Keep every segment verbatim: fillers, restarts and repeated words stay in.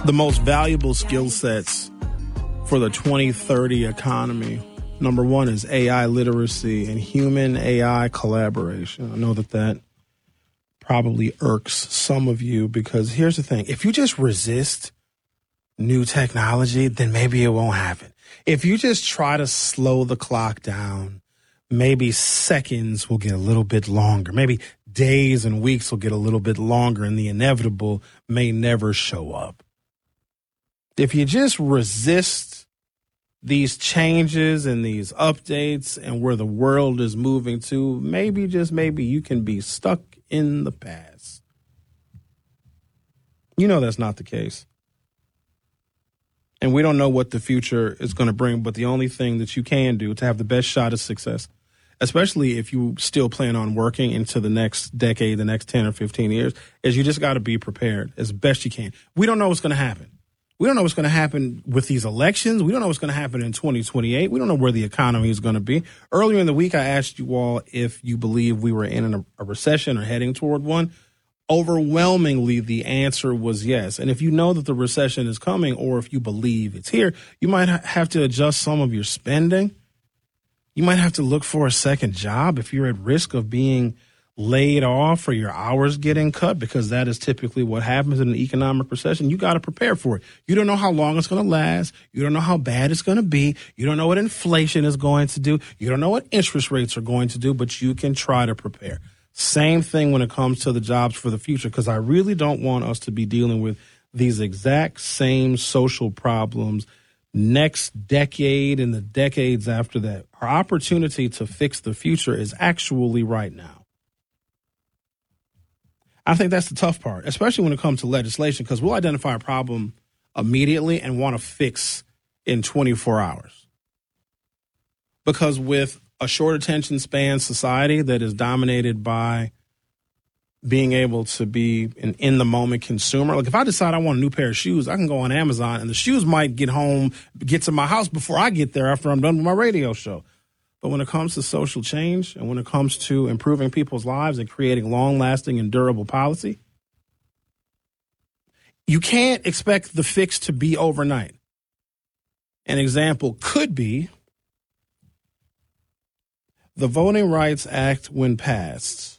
The most valuable skill sets for the twenty thirty economy, number one is A I literacy and human A I collaboration. I know that that probably irks some of you because here's the thing. If you just resist new technology, then maybe it won't happen. If you just try to slow the clock down, maybe seconds will get a little bit longer. Maybe days and weeks will get a little bit longer and the inevitable may never show up. If you just resist these changes and these updates and where the world is moving to, maybe, just maybe, you can be stuck in the past. You know that's not the case. And we don't know what the future is going to bring, but the only thing that you can do to have the best shot of success, especially if you still plan on working into the next decade, the next ten or fifteen years, is you just got to be prepared as best you can. We don't know what's going to happen. We don't know what's going to happen with these elections. We don't know what's going to happen in twenty twenty-eight. We don't know where the economy is going to be. Earlier in the week, I asked you all if you believe we were in a, a recession or heading toward one. Overwhelmingly, the answer was yes. And if you know that the recession is coming or if you believe it's here, you might ha- have to adjust some of your spending. You might have to look for a second job if you're at risk of being laid off or your hours getting cut, because that is typically what happens in an economic recession. You got to prepare for it. You don't know how long it's going to last. You don't know how bad it's going to be. You don't know what inflation is going to do. You don't know what interest rates are going to do, but you can try to prepare. Same thing when it comes to the jobs for the future, because I really don't want us to be dealing with these exact same social problems next decade and the decades after that. Our opportunity to fix the future is actually right now. I think that's the tough part, especially when it comes to legislation, because we'll identify a problem immediately and want to fix in twenty-four hours. Because with a short attention span society that is dominated by being able to be an in-the-moment consumer, like if I decide I want a new pair of shoes, I can go on Amazon and the shoes might get home, get to my house before I get there after I'm done with my radio show. But when it comes to social change and when it comes to improving people's lives and creating long-lasting and durable policy, you can't expect the fix to be overnight. An example could be the Voting Rights Act when passed.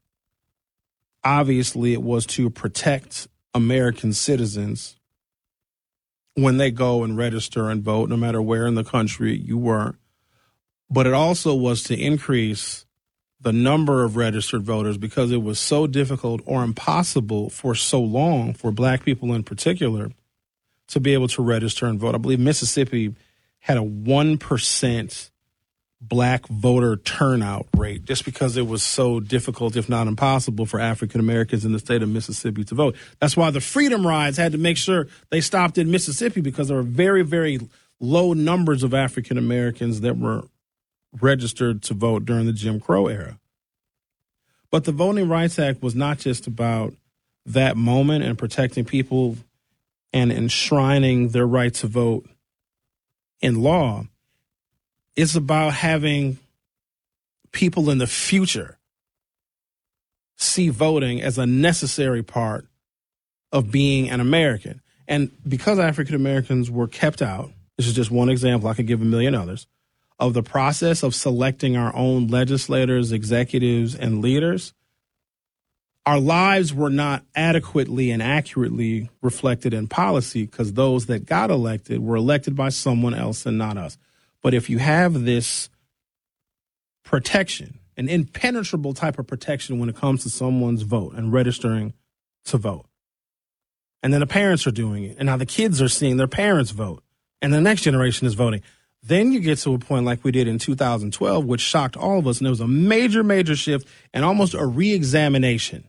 Obviously, it was to protect American citizens when they go and register and vote, no matter where in the country you were. But it also was to increase the number of registered voters because it was so difficult or impossible for so long for black people in particular to be able to register and vote. I believe Mississippi had a one percent black voter turnout rate just because it was so difficult, if not impossible, for African Americans in the state of Mississippi to vote. That's why the Freedom Rides had to make sure they stopped in Mississippi, because there were very, very low numbers of African Americans that were registered to vote during the Jim Crow era. But the Voting Rights Act was not just about that moment and protecting people and enshrining their right to vote in law. It's about having people in the future see voting as a necessary part of being an American. And because African Americans were kept out, this is just one example, I could give a million others, of the process of selecting our own legislators, executives, and leaders, our lives were not adequately and accurately reflected in policy because those that got elected were elected by someone else and not us. But if you have this protection, an impenetrable type of protection when it comes to someone's vote and registering to vote, and then the parents are doing it, and now the kids are seeing their parents vote, and the next generation is voting, then you get to a point like we did in two thousand twelve, which shocked all of us, and there was a major, major shift and almost a re-examination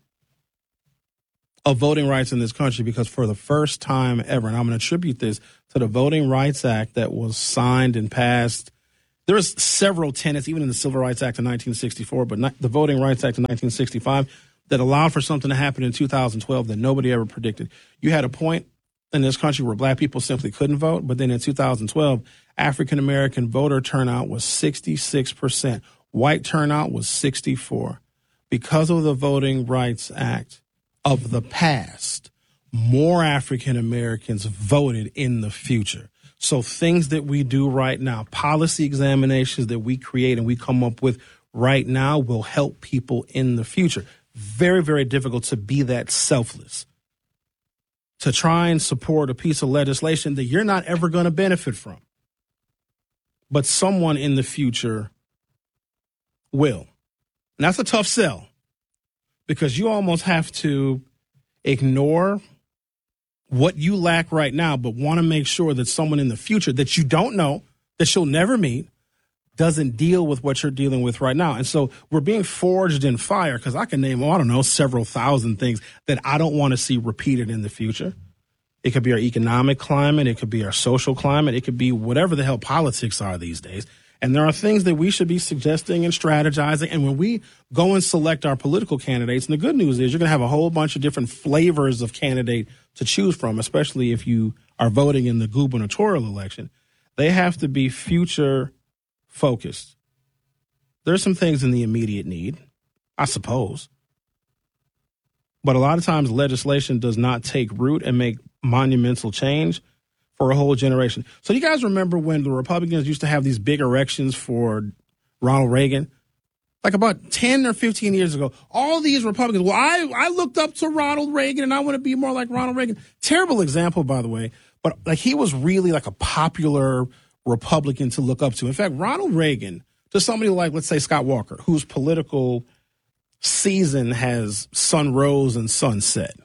of voting rights in this country, because for the first time ever, and I'm going to attribute this to the Voting Rights Act that was signed and passed. There was several tenets, even in the Civil Rights Act of nineteen sixty-four, but not the Voting Rights Act of nineteen sixty-five, that allowed for something to happen in two thousand twelve that nobody ever predicted. You had a point in this country where black people simply couldn't vote, but then in two thousand twelve, African-American voter turnout was sixty-six percent. White turnout was sixty-four. Because of the Voting Rights Act of the past, more African Americans voted in the future. So things that we do right now, policy examinations that we create and we come up with right now will help people in the future. Very, very difficult to be that selfless, to try and support a piece of legislation that you're not ever going to benefit from, but someone in the future will. And that's a tough sell, because you almost have to ignore what you lack right now, but want to make sure that someone in the future that you don't know, that you'll never meet, doesn't deal with what you're dealing with right now. And so we're being forged in fire, because I can name, oh, I don't know, several thousand things that I don't want to see repeated in the future. It could be our economic climate. It could be our social climate. It could be whatever the hell politics are these days. And there are things that we should be suggesting and strategizing. And when we go and select our political candidates, and the good news is you're going to have a whole bunch of different flavors of candidate to choose from, especially if you are voting in the gubernatorial election. They have to be future focused. There's some things in the immediate need, I suppose. But a lot of times legislation does not take root and make monumental change for a whole generation. So you guys remember when the Republicans used to have these big erections for Ronald Reagan? Like about ten or fifteen years ago, all these Republicans, well, I, I looked up to Ronald Reagan and I want to be more like Ronald Reagan. Terrible example, by the way, but like he was really like a popular Republican to look up to. In fact, Ronald Reagan, to somebody like, let's say, Scott Walker, whose political season has sun rose and sunset.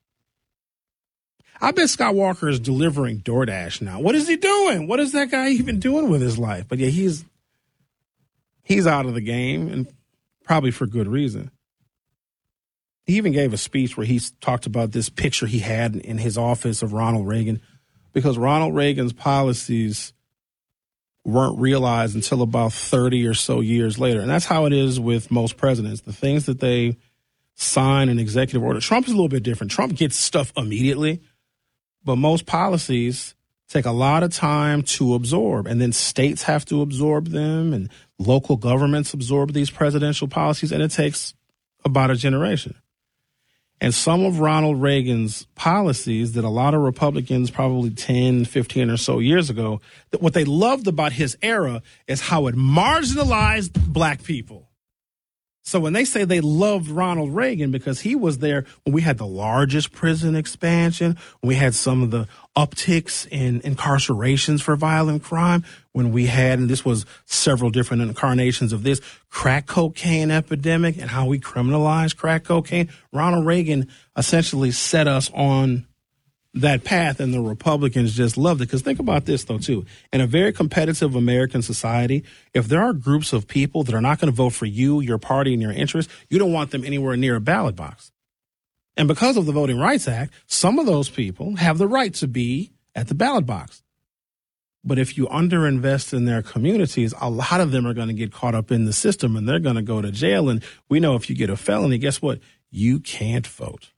I bet Scott Walker is delivering DoorDash now. What is he doing? What is that guy even doing with his life? But yeah, he's he's out of the game, and probably for good reason. He even gave a speech where he talked about this picture he had in his office of Ronald Reagan, because Ronald Reagan's policies weren't realized until about thirty or so years later. And that's how it is with most presidents. The things that they sign an executive order. Trump is a little bit different. Trump gets stuff immediately, but most policies take a lot of time to absorb, and then states have to absorb them, and local governments absorb these presidential policies, and it takes about a generation. And some of Ronald Reagan's policies that a lot of Republicans probably ten, fifteen or so years ago, that what they loved about his era is how it marginalized black people. So when they say they loved Ronald Reagan because he was there when we had the largest prison expansion, when we had some of the upticks in incarcerations for violent crime, when we had, and this was several different incarnations of this, crack cocaine epidemic and how we criminalized crack cocaine, Ronald Reagan essentially set us on that path, and the Republicans just loved it. Because think about this, though, too. In a very competitive American society, if there are groups of people that are not going to vote for you, your party, and your interests, you don't want them anywhere near a ballot box. And because of the Voting Rights Act, some of those people have the right to be at the ballot box. But if you underinvest in their communities, a lot of them are going to get caught up in the system, and they're going to go to jail. And we know if you get a felony, guess what? You can't vote.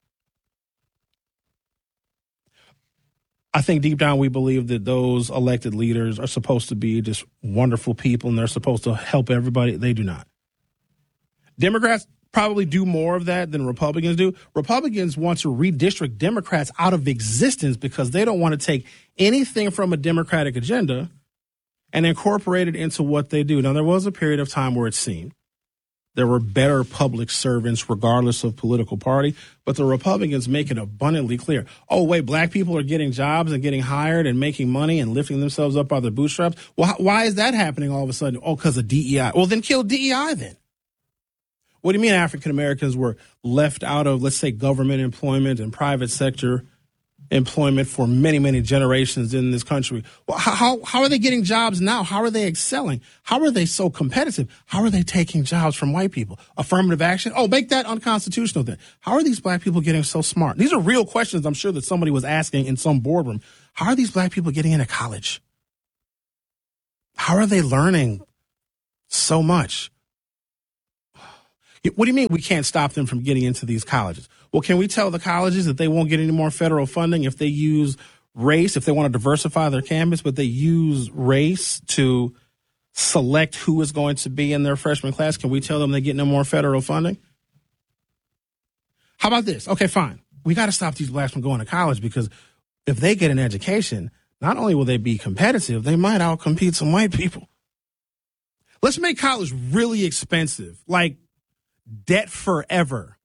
I think deep down we believe that those elected leaders are supposed to be just wonderful people and they're supposed to help everybody. They do not. Democrats probably do more of that than Republicans do. Republicans want to redistrict Democrats out of existence because they don't want to take anything from a Democratic agenda and incorporate it into what they do. Now, there was a period of time where it seemed there were better public servants regardless of political party, but the Republicans make it abundantly clear. Oh, wait, black people are getting jobs and getting hired and making money and lifting themselves up by their bootstraps. Well, why is that happening all of a sudden? Oh, because of D E I. Well, then kill D E I then. What do you mean African Americans were left out of, let's say, government employment and private sector employment for many, many generations in this country? Well, how, how are they getting jobs now? How are they excelling? How are they so competitive? How are they taking jobs from white people? Affirmative action? Oh, make that unconstitutional then. How are these black people getting so smart? These are real questions I'm sure that somebody was asking in some boardroom. How are these black people getting into college? How are they learning so much? What do you mean we can't stop them from getting into these colleges? Well, can we tell the colleges that they won't get any more federal funding if they use race, if they want to diversify their campus, but they use race to select who is going to be in their freshman class? Can we tell them they get no more federal funding? How about this? Okay, fine. we got to stop these blacks from going to college because if they get an education, not only will they be competitive, they might outcompete some white people. Let's make college really expensive, like debt forever.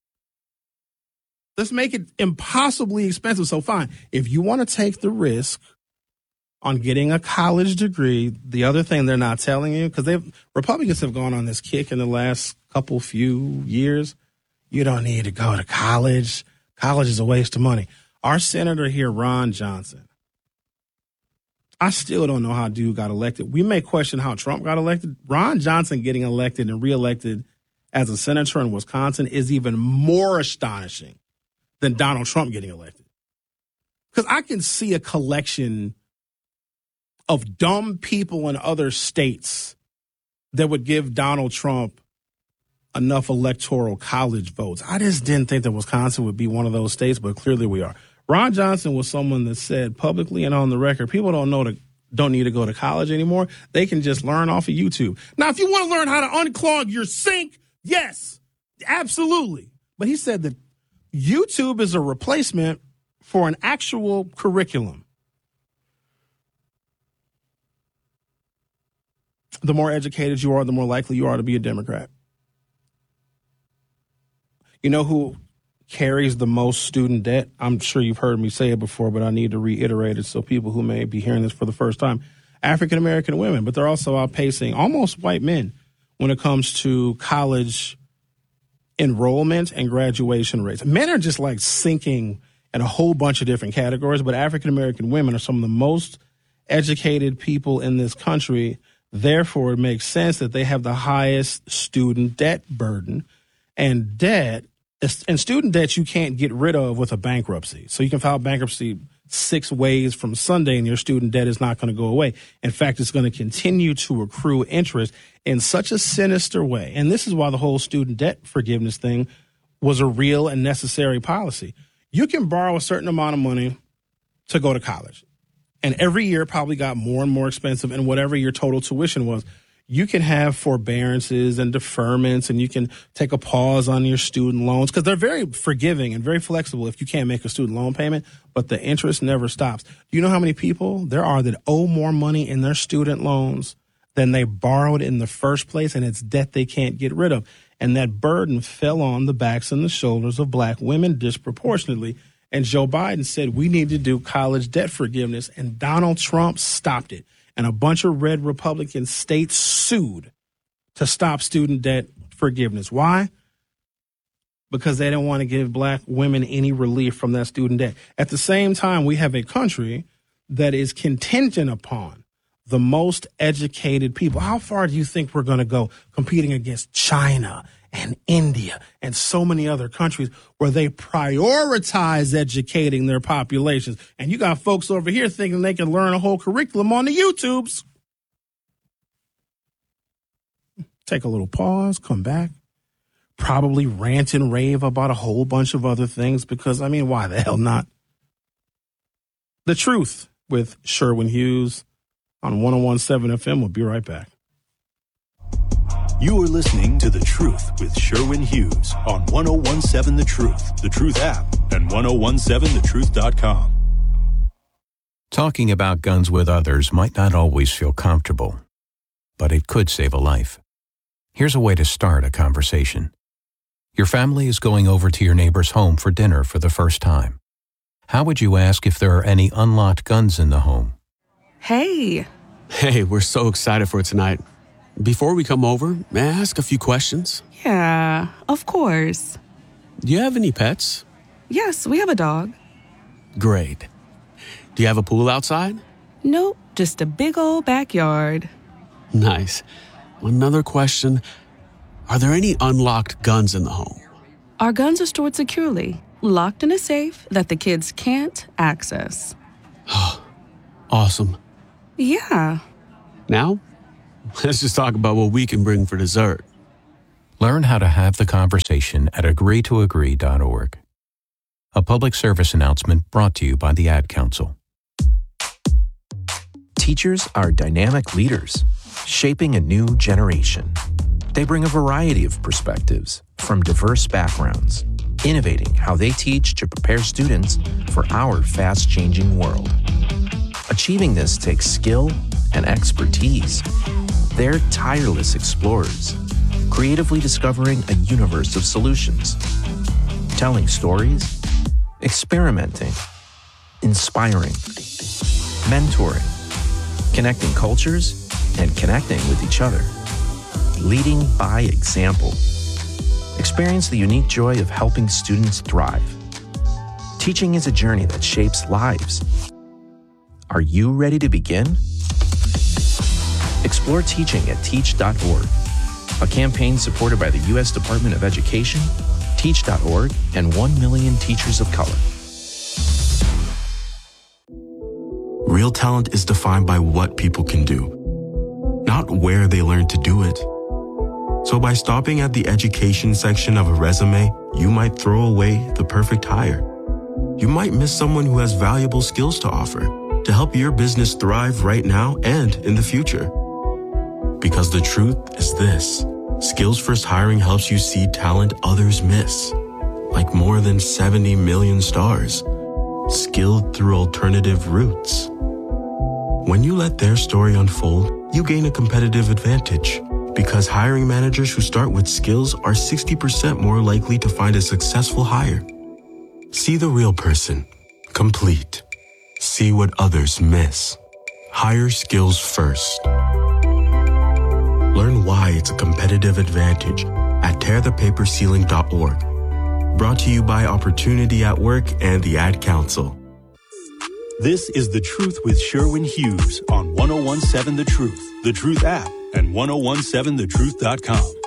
Let's make it impossibly expensive. So fine, if you want to take the risk on getting a college degree, the other thing they're not telling you, because they've Republicans have gone on this kick in the last couple few years, you don't need to go to college. College is a waste of money. Our senator here, Ron Johnson, I still don't know how dude got elected. We may question how Trump got elected. Ron Johnson getting elected and reelected as a senator in Wisconsin is even more astonishing than Donald Trump getting elected. Because I can see a collection of dumb people in other states that would give Donald Trump enough electoral college votes. I just didn't think that Wisconsin would be one of those states, but clearly we are. Ron Johnson was someone that said publicly and on the record, people don't know to, don't need to go to college anymore. They can just learn off of YouTube. Now, if you want to learn how to unclog your sink, yes, absolutely. But he said that YouTube is a replacement for an actual curriculum. The more educated you are, the more likely you are to be a Democrat. You know who carries the most student debt? I'm sure you've heard me say it before, but I need to reiterate it so people who may be hearing this for the first time. African-American women, but they're also outpacing almost white men when it comes to college enrollment and graduation rates. Men are just like sinking in a whole bunch of different categories, but African-American women are some of the most educated people in this country. Therefore, it makes sense that they have the highest student debt burden. And debt, and student debt you can't get rid of with a bankruptcy. So you can file bankruptcy six ways from Sunday and your student debt is not going to go away. In fact, it's going to continue to accrue interest in such a sinister way. And this is why the whole student debt forgiveness thing was a real and necessary policy. You can borrow a certain amount of money to go to college. And every year it probably got more and more expensive, and whatever your total tuition was. You can have forbearances and deferments, and you can take a pause on your student loans because they're very forgiving and very flexible if you can't make a student loan payment, but the interest never stops. Do you know how many people there are that owe more money in their student loans than they borrowed in the first place, and it's debt they can't get rid of? And that burden fell on the backs and the shoulders of black women disproportionately. And Joe Biden said we need to do college debt forgiveness, and Donald Trump stopped it. And a bunch of red Republican states sued to stop student debt forgiveness. Why? Because they didn't want to give black women any relief from that student debt. At the same time, we have a country that is contingent upon the most educated people. How far do you think we're going to go competing against China and India and so many other countries where they prioritize educating their populations? And you got folks over here thinking they can learn a whole curriculum on the YouTubes. Take a little pause, come back, probably rant and rave about a whole bunch of other things because, I mean, why the hell not? The Truth with Sherwin Hughes on one oh one point seven F M. We'll be right back. You are listening to The Truth with Sherwin Hughes on one oh one point seven The Truth, The Truth app, and ten seventeen the truth dot com. Talking about guns with others might not always feel comfortable, but it could save a life. Here's a way to start a conversation. Your family is going over to your neighbor's home for dinner for the first time. How would you ask if there are any unlocked guns in the home? Hey. Hey, we're so excited for tonight. Before we come over, may I ask a few questions? Yeah, of course. Do you have any pets? Yes, we have a dog. Great. Do you have a pool outside? Nope, just a big old backyard. Nice. Another question. Are there any unlocked guns in the home? Our guns are stored securely, locked in a safe that the kids can't access. Awesome. Yeah. Now, let's just talk about what we can bring for dessert. Learn how to have the conversation at agree to agree dot org. A public service announcement brought to you by the Ad Council. Teachers are dynamic leaders, shaping a new generation. They bring a variety of perspectives from diverse backgrounds. innovating how they teach to prepare students for our fast-changing world. Achieving this takes skill and expertise. They're tireless explorers, creatively discovering a universe of solutions, telling stories, experimenting, inspiring, mentoring, connecting cultures, and connecting with each other, leading by example. Experience the unique joy of helping students thrive. Teaching is a journey that shapes lives. Are you ready to begin? Explore teaching at teach dot org, a campaign supported by the U S Department of Education, teach dot org, and one million teachers of color. Real talent is defined by what people can do, not where they learn to do it. So by stopping at the education section of a resume, you might throw away the perfect hire. You might miss someone who has valuable skills to offer to help your business thrive right now and in the future. Because the truth is this: Skills First Hiring helps you see talent others miss, like more than seventy million stars, skilled through alternative routes. When you let their story unfold, you gain a competitive advantage, because hiring managers who start with skills are sixty percent more likely to find a successful hire. See the real person, complete. See what others miss. Hire skills first. Learn why it's a competitive advantage at tear the paper ceiling dot org. Brought to you by Opportunity at Work and the Ad Council. This is The Truth with Sherwin Hughes on ten seventeen The Truth, The Truth app, and ten seventeen the truth dot com.